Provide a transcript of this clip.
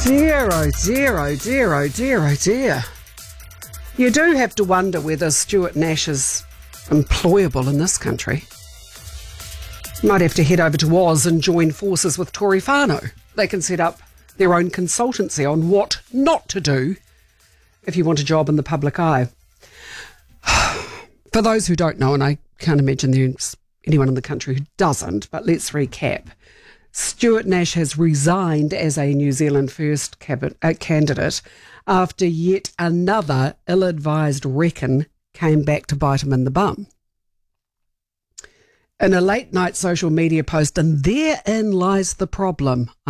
Dear, oh dear, oh dear, oh dear, oh dear. You do have to wonder whether Stuart Nash is employable in this country. Might have to head over to Oz and join forces with Tory whānau. They can set up their own consultancy on what not to do if you want a job in the public eye. For those who don't know, and I can't imagine there's anyone in the country who doesn't, but let's recap. Stuart Nash has resigned as a New Zealand First candidate after yet another ill-advised reckon came back to bite him in the bum. In a late-night social media post, and therein lies the problem,